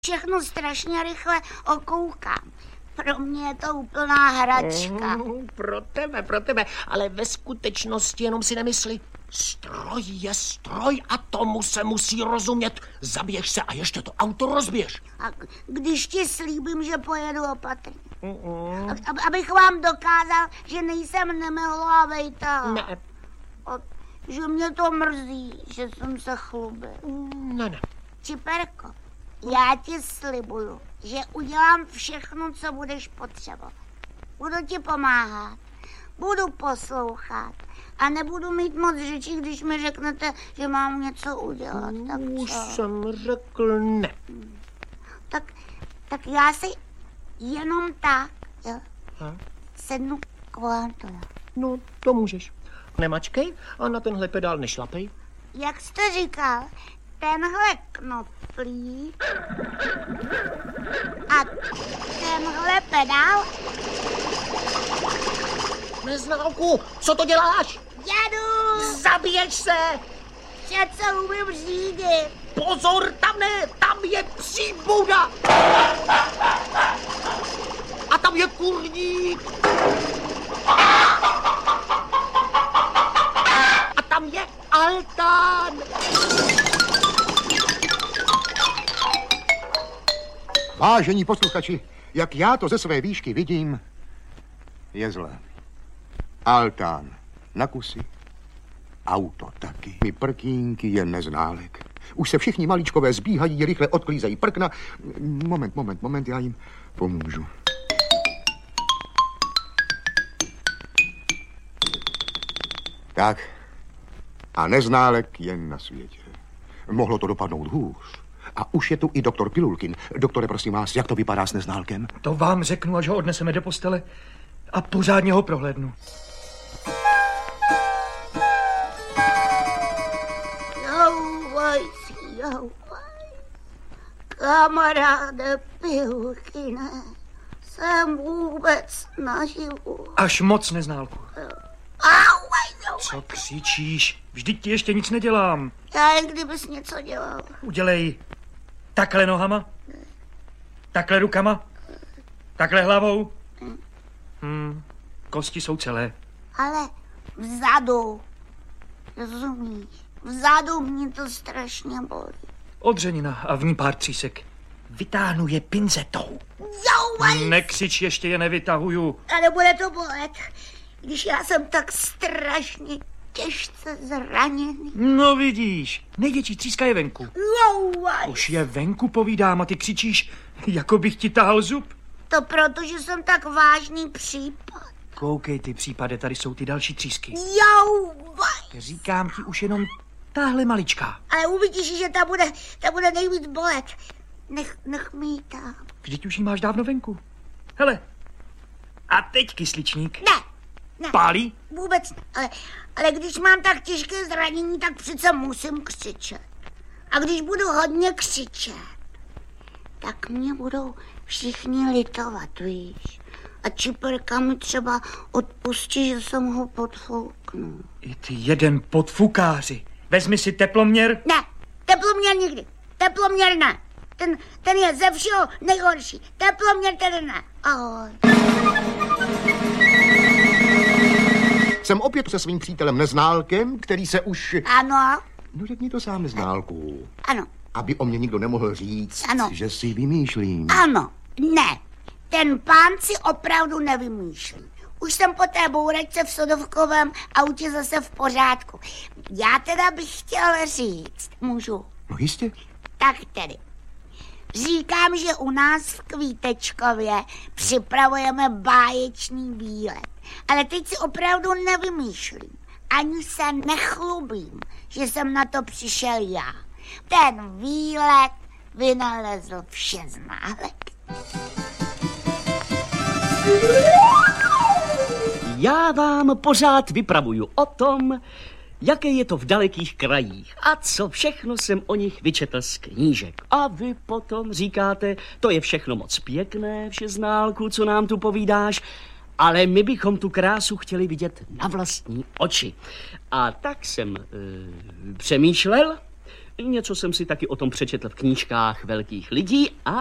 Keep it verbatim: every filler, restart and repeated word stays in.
všechno strašně rychle okoukám. Pro mě je to úplná hračka. Mm, pro tebe, pro tebe, ale ve skutečnosti jenom si nemysli. Stroj je stroj a tomu se musí rozumět. Zabiješ se a ještě to auto rozbiješ. A když ti slíbím, že pojedu opatrně. Mm-mm. A, abych vám dokázal, že nejsem nemilávej ta. Ne. A, že mě to mrzí, že jsem se chlubil. Ne, ne. Čiperko, já ti slibuju, že udělám všechno, co budeš potřebovat. Budu ti pomáhat, budu poslouchat a nebudu mít moc řečí, když mi řeknete, že mám něco udělat. Tak Už co? jsem řekl ne. Tak, tak já si jenom tak, jo, Ha? sednu k volantu. No, to můžeš. Nemačkej a na tenhle pedál nešlapej. Jak jste říkal, tenhle knoplík a tenhle pedál. Neználku, co to děláš? Jedu! Zabiješ se! Přece umím řídit. Pozor, tam ne, tam je psí bouda! A tam je kurník! A tam je altán! Vážení posluchači, jak já to ze své výšky vidím, je zlé. Altán na kusy, auto taky. My prkínky je Neználek. Už se všichni malíčkové zbíhají, rychle odklízejí prkna. Moment, moment, moment, já jim pomůžu. Tak, a Neználek je na světě. Mohlo to dopadnout hůř. A už je tu i doktor Pilulkin. Doktore, prosím vás, jak to vypadá s Neználkem? To vám řeknu, až ho odneseme do postele a pořádně ho prohlédnu. Jouvaj si, jouvaj. Kamaráde Pilulkine, jsem vůbec naživu. Až moc, Neználku. Auvaj, Co křičíš? Vždyť ti ještě nic nedělám. já jen kdybys něco dělal. Udělej takhle nohama, takhle rukama, takhle hlavou. Hmm, kosti jsou celé. Ale vzadu, rozumíš? Vzadu mě to strašně bolí. Odřenina a v ní pár třísek. Vytáhnu je pinzetou. Jouvaj! Nekřič, ještě je nevytahuju. A nebude to bolet, když já jsem tak strašně těžce zraněný. No vidíš, největší tříska je venku. Jouvaj! Už je venku, povídám, a ty křičíš, jako bych ti tahal zub. To proto, že jsem tak vážný případ. Koukej ty případe, tady jsou ty další třísky. Jouvaj! Říkám ti už jenom tahle maličká. Ale uvidíš, že ta bude, ta bude nejvíc bolet. Nech, nech mi ji tam. Vždyť už ji máš dávno venku. Hele, a teď kysličník. Ne, ne. Pálí? Vůbec ne. Ale, ale když mám tak těžké zranění, tak přece musím křičet. A když budu hodně křičet, tak mě budou všichni litovat, víš. A Čiperka mi třeba odpustí, že jsem ho podfouknul. I ty jeden podfukáři. Vezmi si teploměr. Ne, teploměr nikdy. Teploměr ne. Ten, ten je ze všeho nejhorší. Teploměr tedy ne. Ahoj. Jsem opět se svým přítelem Neználkem, který se už... Ano. No řekni to sám, Neználku. Ano. Aby o mě nikdo nemohl říct, Ano. že si vymýšlím. Ano. Ne. Ten pán si opravdu nevymýšlí. Už jsem po té bouračce v sodovkovém autě zase v pořádku. Já teda bych chtěl říct, můžu? No jistě. Tak tedy. Říkám, že u nás v Kvítečkově připravujeme báječný výlet. Ale teď si opravdu nevymýšlím. Ani se nechlubím, že jsem na to přišel já. Ten výlet vynalezl Všeználek. Já vám pořád vypravuju o tom, jaké je to v dalekých krajích a co všechno jsem o nich vyčetl z knížek. A vy potom říkáte, to je všechno moc pěkné, Všeználku, co nám tu povídáš, ale my bychom tu krásu chtěli vidět na vlastní oči. A tak jsem e, přemýšlel, Něco jsem si taky o tom přečetl v knížkách velkých lidí a